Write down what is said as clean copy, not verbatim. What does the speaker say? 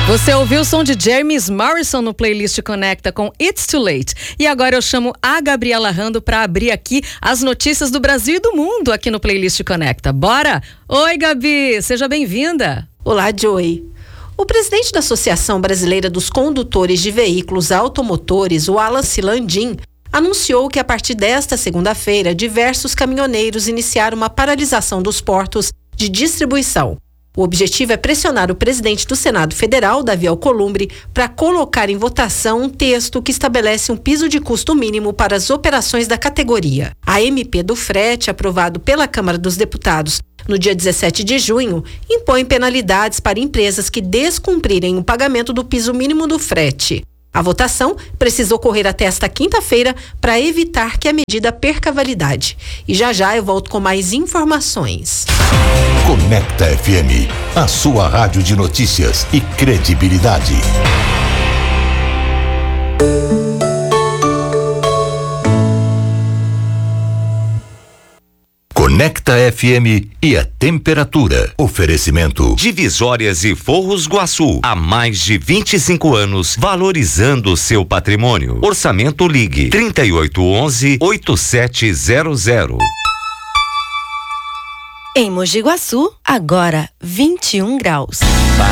Você ouviu o som de James Morrison no playlist Conecta com It's Too Late. E agora eu chamo a Gabriela Rando para abrir aqui as notícias do Brasil e do mundo aqui no playlist Conecta. Bora? Oi, Gabi, seja bem-vinda. Olá, Joey. O presidente da Associação Brasileira dos Condutores de Veículos Automotores, o Wallace Landim, anunciou que a partir desta segunda-feira, diversos caminhoneiros iniciaram uma paralisação dos portos de distribuição. O objetivo é pressionar o presidente do Senado Federal, Davi Alcolumbre, para colocar em votação um texto que estabelece um piso de custo mínimo para as operações da categoria. A MP do frete, aprovado pela Câmara dos Deputados no dia 17 de junho, impõe penalidades para empresas que descumprirem o pagamento do piso mínimo do frete. A votação precisa ocorrer até esta quinta-feira para evitar que a medida perca validade. E já eu volto com mais informações. Conecta FM, a sua rádio de notícias e credibilidade. Conecta FM e a temperatura. Oferecimento Divisórias e Forros Guaçu. Há mais de 25 anos, valorizando seu patrimônio. Orçamento Ligue 3811-8700. Em Mogi Guaçu, agora 21 graus.